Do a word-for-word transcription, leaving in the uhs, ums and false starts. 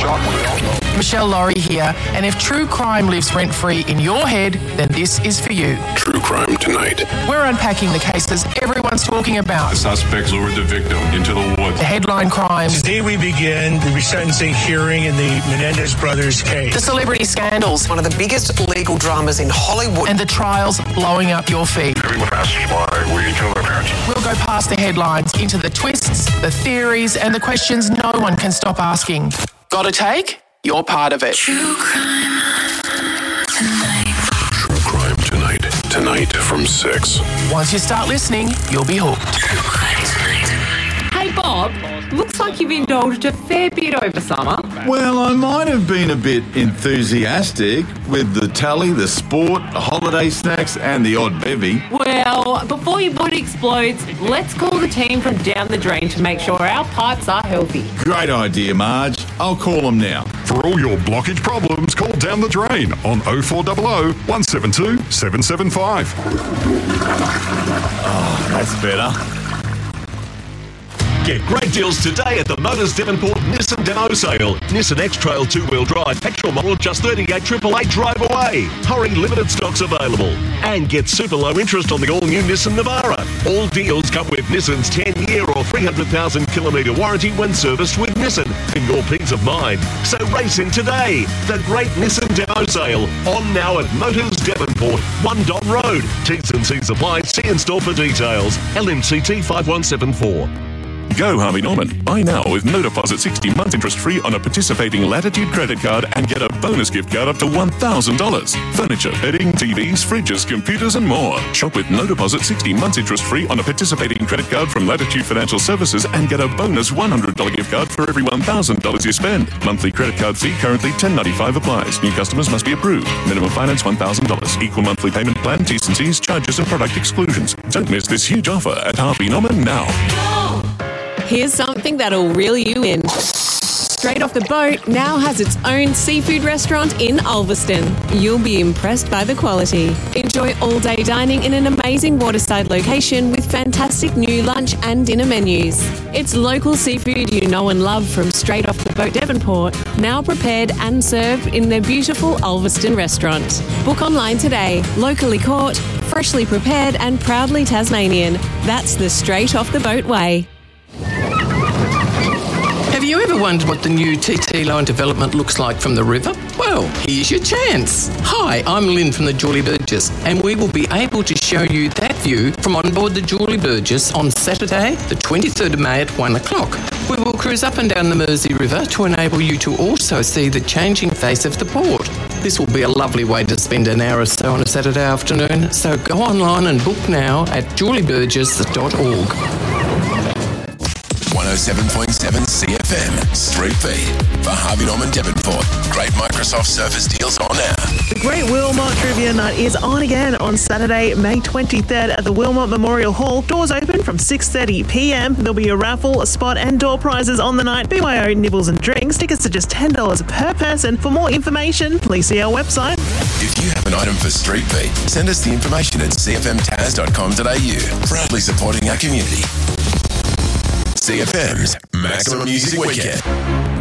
shot, we all know. Michelle Laurie here, and if true crime lives rent-free in your head, then this is for you. True Crime Tonight. We're unpacking the cases everyone's talking about. The suspects lured the victim into the woods. The headline crimes. Today we begin the resentencing hearing in the Menendez brothers case. The celebrity scandals. One of the biggest legal dramas in Hollywood. And the trials blowing up your feed. Everyone asks why we kill their parents. We'll go past the headlines into the twists, the theories, and the questions no one can stop asking. Got a take? You're part of it. True Crime Tonight. True Crime Tonight. Tonight from six. Once you start listening, you'll be hooked. True Crime Tonight. Hey Bob, looks like you've indulged a fair bit over summer. Well, I might have been a bit enthusiastic with the tally, the sport, the holiday snacks and the odd bevy. Well, before your body explodes, let's call the team from Down the Drain to make sure our pipes are healthy. Great idea, Marge. I'll call them now. For all your blockage problems, call Down the Drain on oh four hundred, one seven two, seven seven five. Oh, that's better. Get great deals today at the Motors Devonport Nissan Demo Sale. Nissan X-Trail two-wheel drive petrol model just thirty-eight eight eight eight drive away. Hurry, limited stocks available. And get super low interest on the all-new Nissan Navara. All deals come with Nissan's ten-year or three hundred thousand kilometre warranty when serviced with Nissan. For your peace of mind. So race in today. The great Nissan Demo Sale. On now at Motors Devonport, one Don Road. T's and C's apply. See in store for details. L M C T five one seven four. Go Harvey Norman. Buy now with no deposit sixty months interest free on a participating Latitude credit card and get a bonus gift card up to one thousand dollars. Furniture, bedding, T Vs, fridges, computers and more. Shop with no deposit sixty months interest free on a participating credit card from Latitude Financial Services and get a bonus one hundred dollars gift card for every one thousand dollars you spend. Monthly credit card fee currently ten dollars and ninety-five cents applies. New customers must be approved. Minimum finance one thousand dollars. Equal monthly payment plan, T's and C's, charges and product exclusions. Don't miss this huge offer at Harvey Norman now. Here's something that'll reel you in. Straight Off the Boat now has its own seafood restaurant in Ulverston. You'll be impressed by the quality. Enjoy all-day dining in an amazing waterside location with fantastic new lunch and dinner menus. It's local seafood you know and love from Straight Off the Boat Devonport, now prepared and served in their beautiful Ulverston restaurant. Book online today. Locally caught, freshly prepared and proudly Tasmanian. That's the Straight Off the Boat way. Have you ever wondered what the new T T Line development looks like from the river? Well, here's your chance. Hi, I'm Lynn from the Julie Burgess, and we will be able to show you that view from on board the Julie Burgess on Saturday, the twenty-third of May at one o'clock. We will cruise up and down the Mersey River to enable you to also see the changing face of the port. This will be a lovely way to spend an hour or so on a Saturday afternoon, so go online and book now at julie burgess dot org. one oh seven point seven C F M, Street Feed for Harvey Norman Devonport. Great Microsoft Surface deals on air. The Great Wilmot Trivia Night is on again on Saturday, May twenty-third at the Wilmot Memorial Hall. Doors open from six thirty p m. There'll be a raffle, a spot and door prizes on the night. B Y O nibbles and drinks. Tickets are just ten dollars per person. For more information, please see our website. If you have an item for Street Feed, send us the information at c f m taz dot com dot a u. Proudly supporting our community. C F M's Maximum Music Weekend.